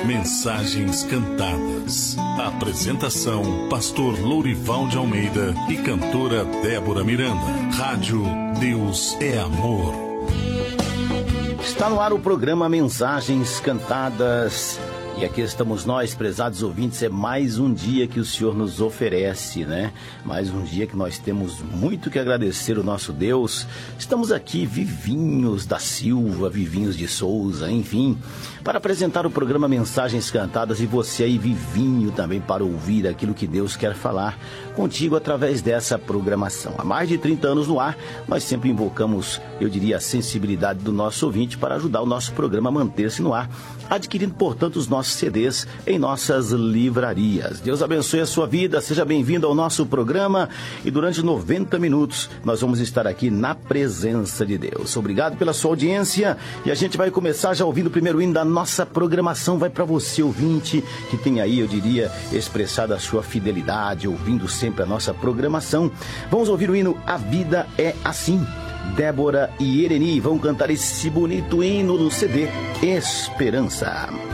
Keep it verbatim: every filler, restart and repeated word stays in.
Mensagens Cantadas. Apresentação: Pastor Lourival de Almeida e cantora Débora Miranda. Rádio Deus é Amor. Está no ar o programa Mensagens Cantadas. E aqui estamos nós, prezados ouvintes, é mais um dia que o Senhor nos oferece, né? Mais um dia que nós temos muito que agradecer ao nosso Deus. Estamos aqui, Vivinhos da Silva, Vivinhos de Souza, enfim, para apresentar o programa Mensagens Cantadas e você aí, Vivinho, também para ouvir aquilo que Deus quer falar contigo através dessa programação. Há mais de trinta anos no ar, nós sempre invocamos, eu diria, a sensibilidade do nosso ouvinte para ajudar o nosso programa a manter-se no ar, adquirindo, portanto, os nossos C Ds em nossas livrarias. Deus abençoe a sua vida, seja bem-vindo ao nosso programa e durante noventa minutos nós vamos estar aqui na presença de Deus. Obrigado pela sua audiência e a gente vai começar já ouvindo o primeiro hino da nossa programação. Vai para você, ouvinte, que tem aí, eu diria, expressado a sua fidelidade, ouvindo sempre a nossa programação. Vamos ouvir o hino A Vida é Assim. Débora e Ereni vão cantar esse bonito hino do C D Esperança.